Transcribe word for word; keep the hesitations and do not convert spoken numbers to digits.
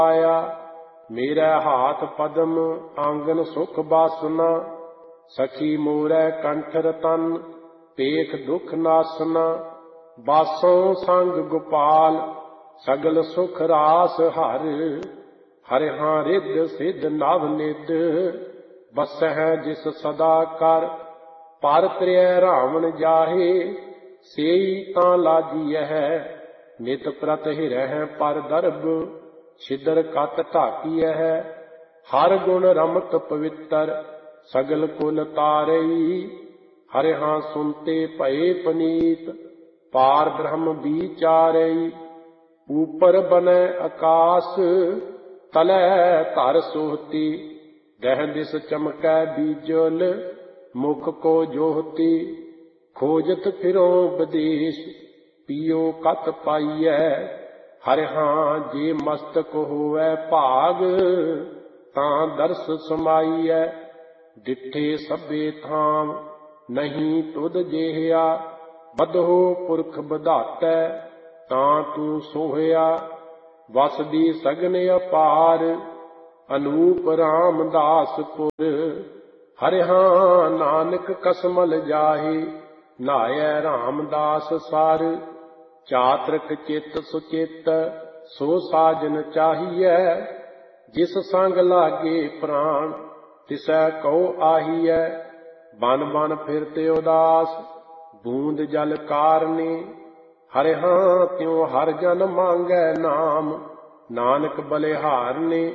आया। मेरा हाथ पद्म आंगन सुख बासना, सखी मोरै कंठ रतन पेख दुख नासना। बासों संग गोपाल सगल सुख रास हर, हरिहां रिद सिद्ध नव निद बसह जिस सदा कर। पर त्रिय रावण जाहे सेई तां लाजिय है, नित प्रत हिरह पर दरब छिदर कत ढाकिय है। हर गुण रमत पवित्र सगल कुल तारई, हरिहां सुनते भये पनीत पार ब्रह्म विचारई। ऊपर बनै आकाश तलै धर सोहती, दह दिस चमकै बीजल मुख को जोहती। खोजत फिरो विदेश पियो कत पाइयै, हरिहां जे मस्तक होवै भाग तां दर्श समाइयै। डिठे सभे थाम नहीं तुध जेहिया, बधो पुरख बधातै तां तू सोहिया। वसदी सगन अपार अनूप रामदासपुर, हरिहां नानक कसमल जाहि नायै रामदास सार। चातृक चित सुचित सो साजन चाहिए, जिस संग लागे प्राण तिसै कहो आहियै। बन बन फिरते उदास बूंद जल कारने, हरिहां त्यों हर जन मांगै नाम नानक बलिहारने।